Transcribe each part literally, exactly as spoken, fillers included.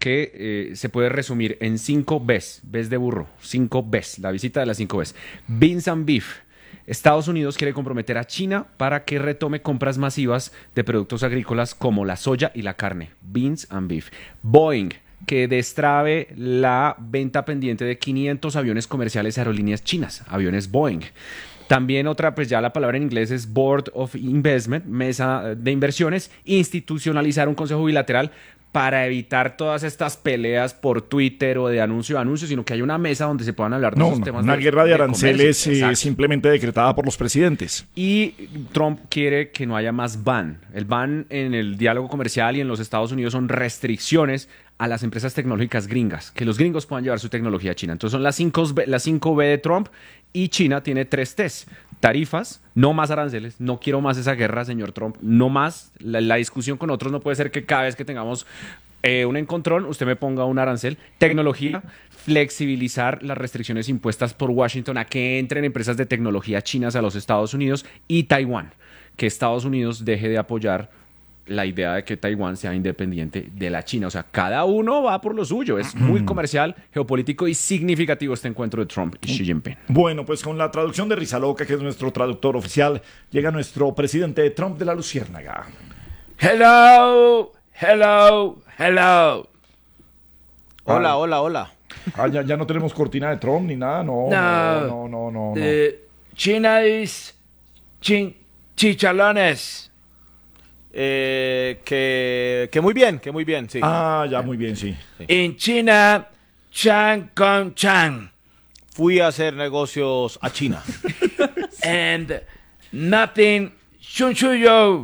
que eh, se puede resumir en cinco Bs, Bs de burro, cinco Bs, la visita de las cinco Bs. Beans and Beef. Estados Unidos quiere comprometer a China para que retome compras masivas de productos agrícolas como la soya y la carne. Beans and Beef. Boeing, que destrabe la venta pendiente de quinientos aviones comerciales a aerolíneas chinas, aviones Boeing. También otra, pues ya la palabra en inglés es Board of Investment, mesa de inversiones, institucionalizar un consejo bilateral para evitar todas estas peleas por Twitter o de anuncio a anuncio, sino que hay una mesa donde se puedan hablar de No, esos no, temas. una de, guerra de de aranceles comercio. eh, simplemente decretada por los presidentes. Y Trump quiere que no haya más ban. El ban en el diálogo comercial y en los Estados Unidos son restricciones a las empresas tecnológicas gringas, que los gringos puedan llevar su tecnología a China. Entonces son las cinco B, las cinco B de Trump, y China tiene tres Ts. Tarifas, no más aranceles, no quiero más esa guerra, señor Trump, no más. La, la discusión con otros no puede ser que cada vez que tengamos eh, un encontrón, usted me ponga un arancel. Tecnología, flexibilizar las restricciones impuestas por Washington a que entren empresas de tecnología chinas a los Estados Unidos. Y Taiwán, que Estados Unidos deje de apoyar la idea de que Taiwán sea independiente de la China. O sea, cada uno va por lo suyo. Es muy comercial, geopolítico y significativo este encuentro de Trump y Xi Jinping. Bueno, pues con la traducción de Rizaloca, que es nuestro traductor oficial, llega nuestro presidente Trump de la Luciérnaga. Hello, hello, hello. Hola, Ah. hola, hola. Ah, ya, ya no tenemos cortina de Trump ni nada, no, no, no, no, no. no. Eh, China is chin, chichalones. Eh, que, que muy bien, que muy bien, sí. Ah, ya, muy bien, sí. En China, Chan con Chan. Fui a hacer negocios a China. And nothing shun shuyo.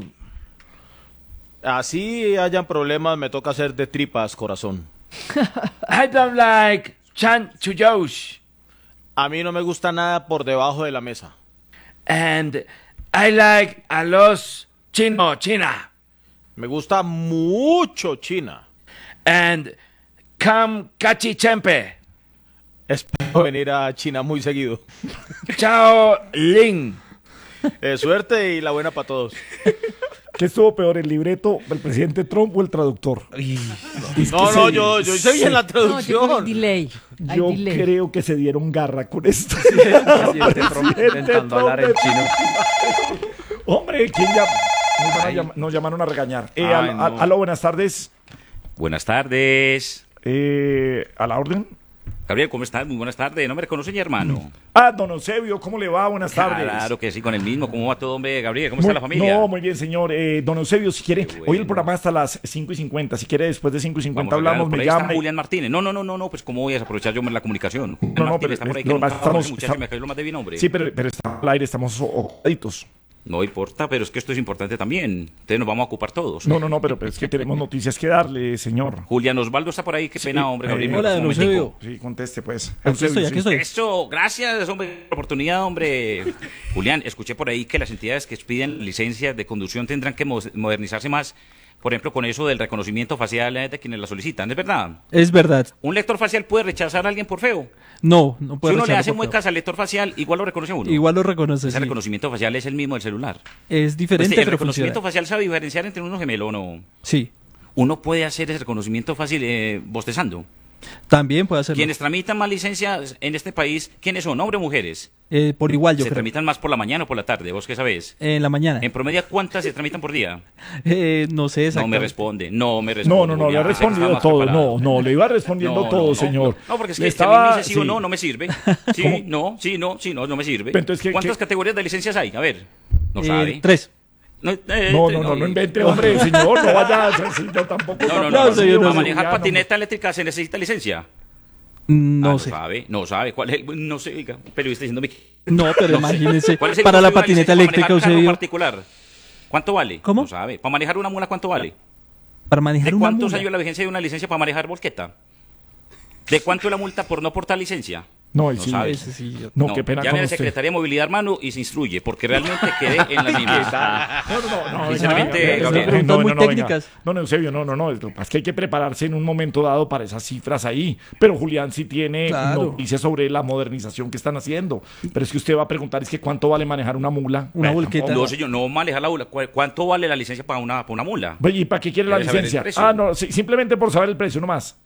Así hayan problemas, me toca hacer de tripas, corazón. I don't like Chan Chuyoush. A mí no me gusta nada por debajo de la mesa. And I like a los chino, China. Me gusta mucho China. And come cachichempe. Espero venir a China muy seguido. Chao, Lin. Eh, suerte y la buena para todos. ¿Qué estuvo peor, el libreto del presidente Trump o el traductor? Es que No, se- no, yo, yo hice bien la No, yo creo que traducción. hay delay. Hay Yo delay. creo que se dieron garra con esto. Presidente Trump intentando hablar en chino. Hombre, ¿quién ya? Nos, van a llam- nos llamaron a regañar. Eh, Ay, al- al- no. aló, buenas tardes. Buenas tardes. Eh, ¿A la orden? Gabriel, ¿cómo estás? Muy buenas tardes. ¿No me reconoce mi hermano? Ah, don Eusebio, ¿cómo le va? Buenas tardes. Claro que sí, con el mismo. ¿Cómo va todo, hombre, Gabriel? ¿Cómo Muy- está la familia? No, muy bien, señor. Eh, don Eusebio, si quiere, Qué hoy bueno. el programa hasta las cinco y cincuenta. Si quiere, después de cinco y cincuenta Vamos a hablamos, por me ahí está llama. y- Julián Martínez. No, no, no, no, no, pues ¿cómo voy a aprovechar yo la comunicación? Julián No, no, Martínez pero está por ahí, lo que que no pasa, estamos, estamos- muchacho, está- me cayó lo más de bien, hombre. Sí, pero, pero está al aire, estamos o- ocupaditos. No importa, pero es que esto es importante también. Entonces nos vamos a ocupar todos. No, no, no, pero, pero es que tenemos noticias que darle, señor. Julián Osvaldo está por ahí, qué pena, hombre, eh, Gabriel. hola, un don momentico. Eusebio. Sí, conteste, pues. Aquí estoy, aquí estoy. Eso, gracias, hombre, por la oportunidad, hombre. Julián, escuché por ahí que las entidades que piden licencias de conducción tendrán que mo- modernizarse más, por ejemplo, con eso del reconocimiento facial eh, de quienes la solicitan, ¿es verdad? Es verdad. ¿Un lector facial puede rechazar a alguien por feo? No, no puede Si uno le rechazarlo hace por muecas al lector facial, igual lo reconoce a uno. feo. Igual lo reconoce, Ese sí. reconocimiento facial es el mismo del celular. Es diferente, Este, el pero reconocimiento funciona. facial sabe diferenciar entre uno gemelo o no. Sí, Uno puede hacer ese reconocimiento fácil eh, bostezando. también puede hacerlo. Quienes tramitan más licencias en este país, ¿quiénes son? ¿Hombres o mujeres? Eh, por igual, yo ¿Se creo. tramitan más por la mañana o por la tarde? ¿Vos qué sabés? En la mañana. En promedio, ¿cuántas se tramitan por día? Eh, no sé No me exactamente. responde, no me responde. No, no, no, le ha Julián, pensé que estaba respondido más todo. preparado. No, no, le iba respondiendo No, todo, no, no, señor. No, no, porque es Le que si a mí me estaba- dice sí, o sí. no, no me sirve. Sí, ¿Cómo? no, sí, no, sí, no, no me sirve. Pero entonces, ¿qué- ¿Cuántas qué- categorías de licencias hay? A ver, no Eh, sabe. tres. No, eh, No, eh, no, no, no eh, invente, hombre, señor, no vaya, sí, yo tampoco. No, no, No, no, no, señor, Para no, manejar ya, no, patineta eléctrica se necesita licencia. No Ah, sé. No sabe, no sabe. ¿Cuál es? el- No sé, oiga, periodista diciéndome. No, pero imagínese. ¿Cuál es el Para la costo de una patineta licencia eléctrica, para manejar carro Eusebio. particular? ¿Cuánto vale? ¿Cómo? No sabe. ¿Para manejar una mula cuánto vale? Para manejar ¿De una cuántos mula. años la vigencia de una licencia para manejar volqueta? ¿De cuánto es la multa por no portar licencia? No, y No sí, sabe. Ese sí, yo- no, qué pena llame con a la usted. Secretaría de Movilidad, hermano, y se instruye, porque realmente quedé en las mismas. No, no, no, no. Sinceramente, venga, Gabriel. venga, Preguntas no, muy no, no, venga. técnicas. No, no, Eusebio, no, no, no. Es es que hay que prepararse en un momento dado para esas cifras ahí. Pero Julián sí tiene Claro. noticias sobre la modernización que están haciendo. Pero es que usted va a preguntar, es que ¿cuánto vale manejar una mula? Una Bueno, volqueta. No, señor, no manejar la mula. ¿Cu- ¿Cuánto vale la licencia para una, para una mula? ¿Y para qué quiere la Debe saber el licencia? precio. Ah, no, sí, simplemente por saber el precio nomás.